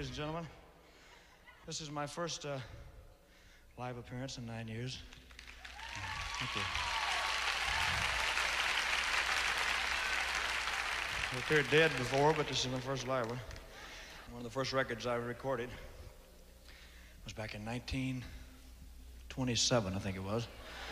ladies and gentlemen. This is my first live appearance in 9 years. Thank you. I've appeared dead before, but this is my first live one. One of the first records I recorded was back in 1927, I think it was.